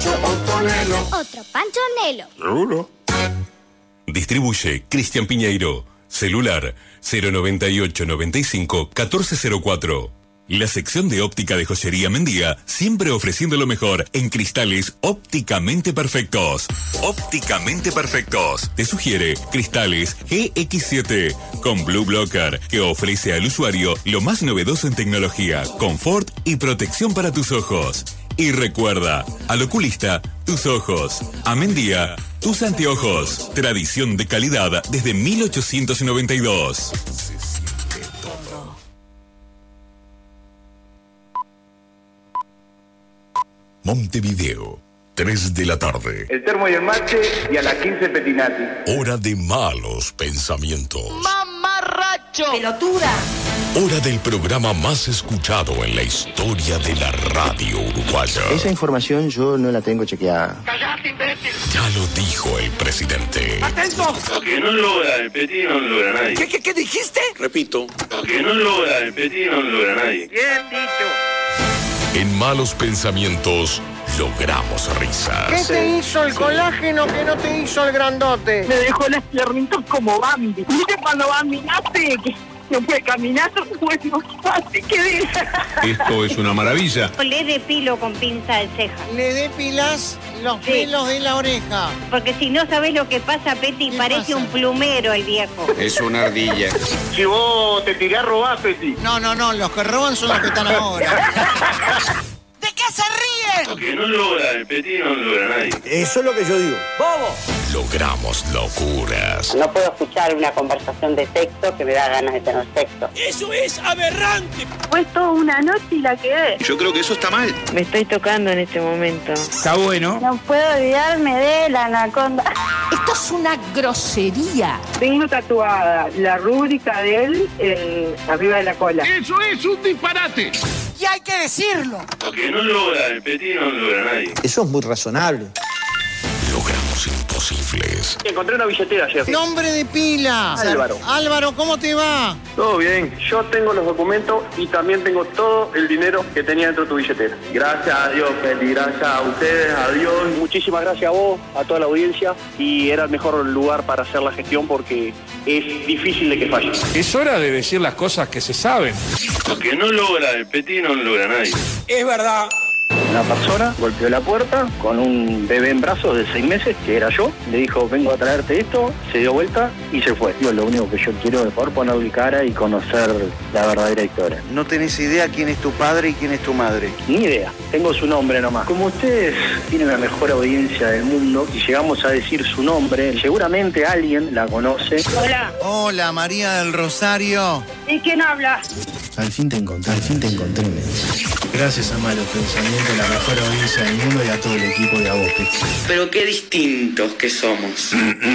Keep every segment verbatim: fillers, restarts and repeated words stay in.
Pancho Ottonello. Otro Pancho Nelo. ¿Seguro? Distribuye Cristian Piñeiro. Celular cero noventa y ocho noventa y cinco catorce cero cuatro. La sección de óptica de Joyería Mendía, siempre ofreciendo lo mejor en cristales ópticamente perfectos. Ópticamente perfectos. Te sugiere cristales G X siete con Blue Blocker, que ofrece al usuario lo más novedoso en tecnología, confort y protección para tus ojos. Y recuerda, al oculista, tus ojos. A Mendía, tus anteojos. Tradición de calidad desde mil ochocientos noventa y dos. Montevideo, tres de la tarde. El termo y el mate y a las quince Petinati. Hora de malos pensamientos. ¡Mamarracho! ¡Pelotuda! Hora del programa más escuchado en la historia de la radio uruguaya. Esa información yo no la tengo chequeada. ¡Cállate, imbécil! Ya lo dijo el presidente. ¡Atento! Lo que no logra el Petit no lo logra nadie. ¿Qué, qué, qué dijiste? Repito, lo que no logra el Petit no lo logra nadie. Bien dicho. En malos pensamientos logramos risas. ¿Qué te hizo el colágeno que no te hizo el grandote? Me dejó las piernitas como Bambi. ¿Viste cuando Bambi nace que no puede caminar? Bueno, así que... Esto es una maravilla. Le depilo con pinza de ceja. Le depilas los Sí. pelos de la oreja. Porque si no sabes lo que pasa, Peti, ¿Qué parece pasa? un plumero el viejo. Es una ardilla. Si vos te tirás, robás, Peti. No, no, no, los que roban son los que están ahora. ¿De qué se ríen? Lo que no logra el Petit no lo logra nadie. Eso es lo que yo digo. ¡Bobo! Logramos locuras. No puedo escuchar una conversación de texto que me da ganas de tener sexo. ¡Eso es aberrante! Fue toda una noche y la quedé. Yo creo que eso está mal. Me estoy tocando en este momento. Está bueno. No puedo olvidarme de la anaconda. Esto es una grosería. Tengo tatuada la rúbrica de él en, arriba de la cola. ¡Eso es un disparate! ¡Y hay que decirlo! Lo que no logra el Petit no lo logra nadie. Eso es muy razonable. Logramos imposibles. Encontré una billetera ayer. Nombre de pila. Álvaro. Álvaro, ¿cómo te va? Todo bien. Yo tengo los documentos y también tengo todo el dinero que tenía dentro de tu billetera. Gracias a Dios, Peti. Gracias a ustedes, a Dios. Muchísimas gracias a vos, a toda la audiencia. Y era el mejor lugar para hacer la gestión porque es difícil de que falle. Es hora de decir las cosas que se saben. Lo que no logra el Petit no lo logra nadie. Es verdad. Una persona golpeó la puerta con un bebé en brazos de seis meses, que era yo. Le dijo, vengo a traerte esto, se dio vuelta y se fue. Yo lo único que yo quiero es poder ponerle cara y conocer la verdadera historia. No tenés idea quién es tu padre y quién es tu madre. Ni idea, tengo su nombre nomás. Como ustedes tienen la mejor audiencia del mundo y llegamos a decir su nombre, seguramente alguien la conoce. Hola. Hola, María del Rosario. ¿Y quién habla? Al fin te encontré, al fin te encontré. Gracias a Malos Pensamientos, la mejor audiencia del mundo y a todo el equipo de a vos, Peti. Pero qué distintos que somos.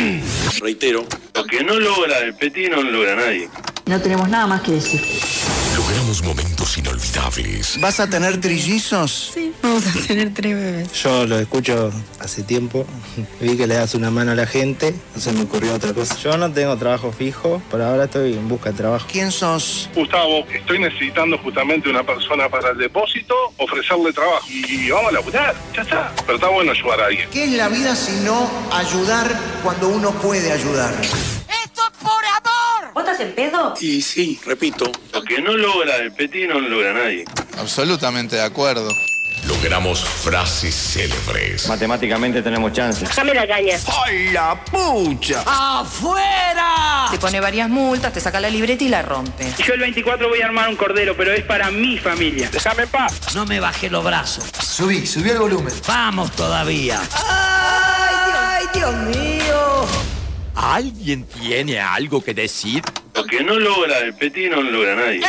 Reitero, lo que no logra el Petit no lo logra nadie. No tenemos nada más que decir. Logramos momentos inolvidables. ¿Vas a tener trillizos? Sí, vamos a tener tres bebés. Yo lo escucho hace tiempo. Vi que le das una mano a la gente. No se me ocurrió otra cosa. Yo no tengo trabajo fijo. Por ahora estoy en busca de trabajo. ¿Quién sos? Gustavo, estoy necesitando justamente una persona para el depósito, ofrecerle trabajo. Y vamos a laburar, ya está. Pero está bueno ayudar a alguien. ¿Qué es la vida sino ayudar cuando uno puede ayudar? ¡Esto es por amor! ¿Vos estás en pedo? Y sí, repito, lo que no logra el Petit no lo logra nadie. Absolutamente de acuerdo. Logramos frases célebres. Matemáticamente tenemos chance. Déjame la calle. ¡Ay, la pucha! ¡Afuera! Te pone varias multas, te saca la libreta y la rompe. Yo el veinticuatro voy a armar un cordero, pero es para mi familia. Déjame en paz. No me bajé los brazos. Subí, subí el volumen. Vamos todavía. ¡Ay, Dios mío! ¿Alguien tiene algo que decir? Lo que no logra el Petit no lo logra nadie.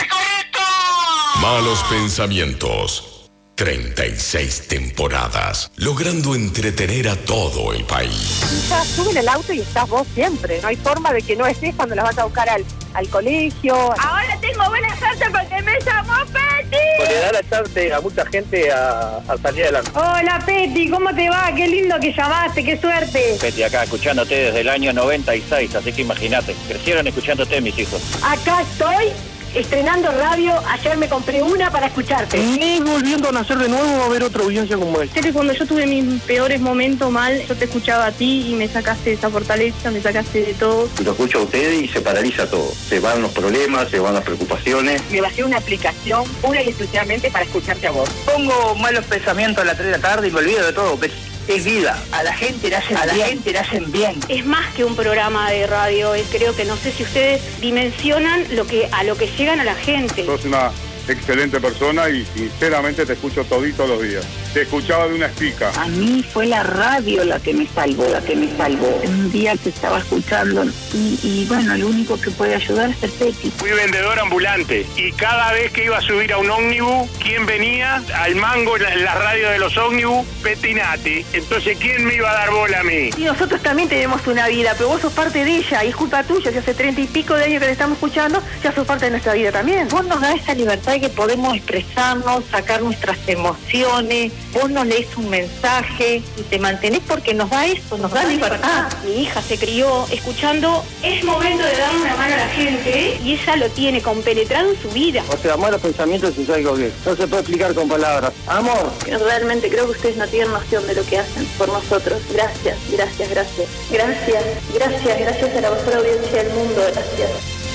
Malos pensamientos. treinta y seis temporadas, logrando entretener a todo el país. Ya sube en el auto y estás vos siempre. No hay forma de que no estés cuando las vas a buscar al, al colegio. Ahora tengo buena suerte porque me llamó Peti. Le da la chance a mucha gente a, a salir adelante. Hola Peti, ¿cómo te va? Qué lindo que llamaste, qué suerte. Peti, acá escuchándote desde el año noventa y seis, así que imagínate, crecieron escuchándote mis hijos. Acá estoy estrenando radio, ayer me compré una para escucharte. Ni volviendo a nacer de nuevo va a haber otra audiencia como esta. Sé que cuando yo tuve mis peores momentos mal, yo te escuchaba a ti y me sacaste de esa fortaleza, me sacaste de todo. Lo escucho a ustedes y se paraliza todo. Se van los problemas, se van las preocupaciones. Me bajé una aplicación pura y exclusivamente para escucharte a vos. Pongo malos pensamientos a las tres de la tarde y me olvido de todo. Es vida. A la gente le hacen A la bien. gente le hacen bien. Es más que un programa de radio, es, creo que no sé si ustedes dimensionan lo que a lo que llegan a la gente. Sos una excelente persona y sinceramente te escucho todito los días. Te escuchaba de una espica. A mí fue la radio la que me salvó, la que me salvó. Un día te estaba escuchando y, y bueno, el único que puede ayudar es el Peti. Fui vendedor ambulante y cada vez que iba a subir a un ómnibus, ¿quién venía? Al mango en la, en la radio de los ómnibus, Petinati. Entonces, ¿quién me iba a dar bola a mí? Y nosotros también tenemos una vida, pero vos sos parte de ella y es culpa tuya. Si hace treinta y pico de años que te estamos escuchando, ya sos parte de nuestra vida también. Vos nos das esa libertad que podemos expresarnos, sacar nuestras emociones. Vos nos lees un mensaje y te mantenés porque nos da eso, nos da libertad. Mi hija se crió escuchando, es momento de darle una mano a la gente y ella lo tiene compenetrado en su vida. O sea, malos pensamientos es algo que no se puede explicar con palabras. Amor. Realmente creo que ustedes no tienen noción de lo que hacen por nosotros. Gracias, gracias, gracias. Gracias, gracias, gracias a la mejor audiencia del mundo. Gracias.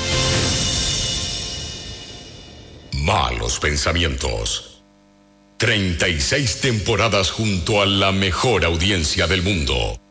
Malos pensamientos. treinta y seis temporadas junto a la mejor audiencia del mundo.